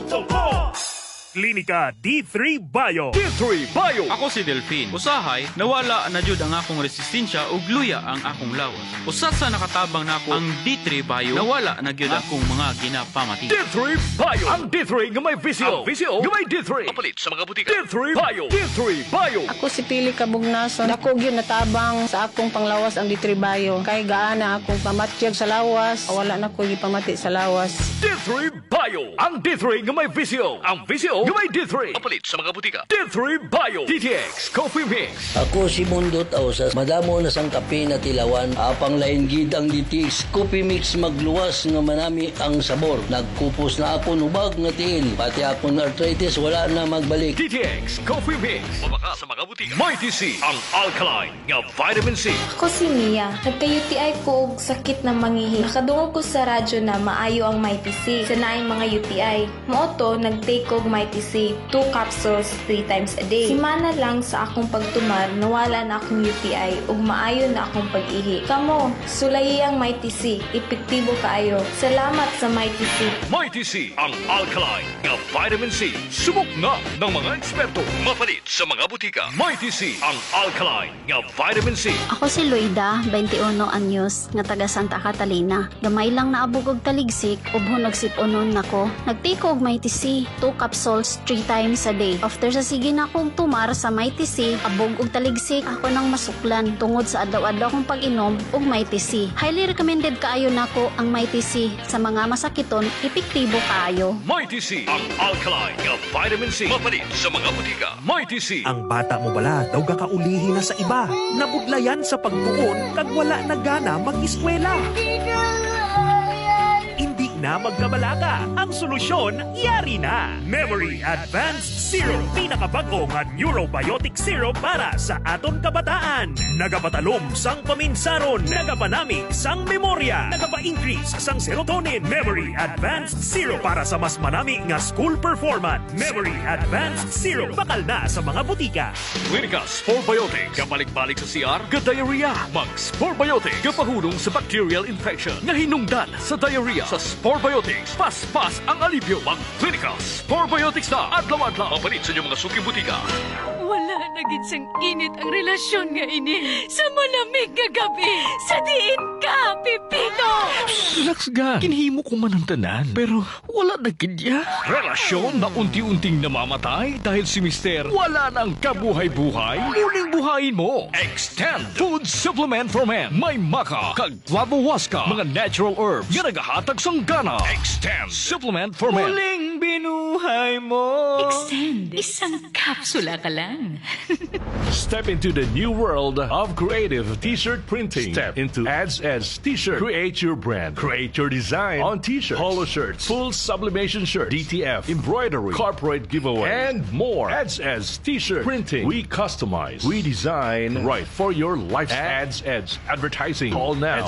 Klinika D3 Bio. D3 Bio. Ako si Delphine. Usahay, nawala na jud ang akong resistensya ug luya ang akong lawas. Usa sa nakatabang nako ang D3 Bio, nawala na gyud akong mga ginapamati. D3 Bio. Ang D3 nga may visio. Ang visio nga may D3. Kapalit sa mga butika. D3 Bio. D3 Bio. Ako si Pili Kabugnason. Dako gyud natabang sa akong panglawas ang D3 Bio. Kay gaana akong pamatyag sa lawas. Wala na ko gipamati sa lawas. D3 Bio. Ang D3 nga may visio. Ang visio nga may D3. Kapalit sa mga butika. D3 Bio. DTX Coffee Mix. Ako si Mundot Ausas, madamo na sang kape na tilawan, apang lain gid ang DTX Coffee Mix magluwas nga manami ang sabor. Nagkupos na ako nubag nga tiil, pati akong arthritis wala na magbalik. DTX Coffee Mix. Mabaka sa mga butika. Mighty C, ang alkaline nga vitamin C. Ako si Mia. Nagka-UTI ko og sakit na mangihi. Nakadungog ko sa radyo na maayo ang Mighty C sa naing mga UTI. Mooto, nag-take og Mighty C 2 capsules 3 times a day. Simana lang sa akong pagtumar, nawala na akong UTI ug maayo na akong pag-ihi. Kamo, sulayi ang Mighty C. Epektibo kaayo. Salamat sa Mighty C. Mighty C, ang alkaline nga vitamin C. Subok na ng mga eksperto. Mapalit sa mga butika. Mighty C, ang alkaline nga vitamin C. Ako si Luida, 21 anyos, nga taga Santa Catalina. Gamay lang naabog og taligsik, ubho nagsip-unon nako. Nagtake og Mighty C 2 capsules 3 times a day. After sa sige na akong tumar sa Mighty C, abog og taligsik, ako nang masuklan tungod sa adlaw-adlaw kong pag-inom og Mighty C. Highly recommended kaayo nako ang Mighty C sa mga masakiton, epektibo kaayo. Mighty C, ang alkaline nga vitamin C. Mapalit sa mga butika. Mighty C. Ang bata mo bala daw gakaulihi na sa iba. Nabudlayan sa pagtuon kag wala na gana mag-eskwela. Hindi na magkabalaka. Ang solusyon, yari na. Memory Advanced Syrup. Pinakabago nga neurobiotic syrup para sa aton kabataan. Nagapatalom sang paminsaron. Nagapanami sang memorya. Nagapa-increase sang serotonin. Memory Advanced Syrup para sa mas manami nga school performance. Memory Advanced Syrup. Bakal na sa mga butika. Clinica Sporbiotic. Kabalik-balik sa CR, ka-diarrhea. Mag-Sporbiotic. Kapahulong sa bacterial infection. Nga hinungdan sa diarrhea. Sa Sporbiotics, pas-pas ang alipyo. Mag-Clinica Sporbiotics na adlaw-adlaw. Mapalit sa inyong mga suking butika. Wala na gid sang init ang relasyon nga ini sa malamig nga gabi. Sa diin ka, Pipino! Relax ga. Kinhimo ko man ang tanan. Pero wala na kidya. Relasyon na unti-unting namamatay dahil si Mister wala nang kabuhay-buhay. Muling buhayin mo. Extend Food Supplement for Men. May maka, kag guavahuasca, mga natural herbs nga nagahatag sang gana. Extend Supplement for Men. Muling binuhay mo. Extend. Isang kapsula ka lang. Step into the new world of creative t-shirt printing. Step into Ads T-shirt. Create your brand. Create your design on t-shirts, polo shirts, full sublimation shirts, DTF, embroidery, corporate giveaway, and more. Ads T-shirt printing. We customize. We design right for your lifestyle. Ads Advertising. Call now at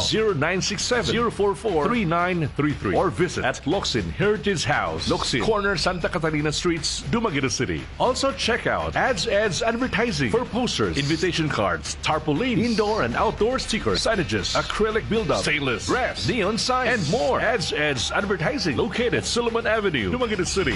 0967-044-3933 or visit at Locsin Heritage House, Locsin, Corner Santa Catalina Streets, Dumaguete City. Also check out Ads Advertising for posters, invitation cards, tarpaulins, indoor and outdoor stickers, signages, acrylic build-up, stainless, brass, neon signs, and more. Ads Advertising located at Solomon Avenue, Dumaguete City.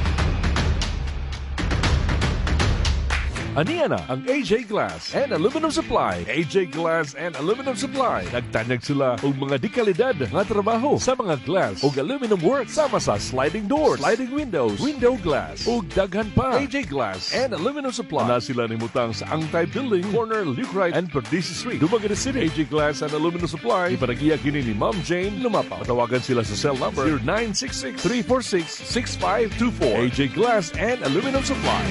Aniya na ang AJ Glass and Aluminum Supply. AJ Glass and Aluminum Supply. Nagtanyag sila og mga dikalidad nga trabaho sa mga glass ug aluminum work sama sa sliding doors, sliding windows, window glass ug daghan pa. AJ Glass and Aluminum Supply. Na sila nimutang sa Angtay Building, corner Lucrite and Perdices Street, Dumaguete City. AJ Glass and Aluminum Supply. Ipanagiya kini ni Ma'am Jane Lumapa. Tawagan sila sa cell number 0966-346-6524. AJ Glass and Aluminum Supply.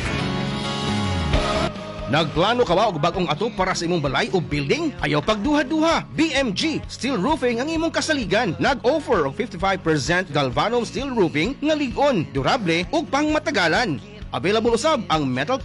Nagplano ka ba og bagong ato para sa imong balay o building? Ayaw pagduha-duha. BMG Steel Roofing ang imong kasaligan. Nag-offer og 55% galvanum steel roofing nga lig-on, durable ug pangmatagalan. Available usab ang metal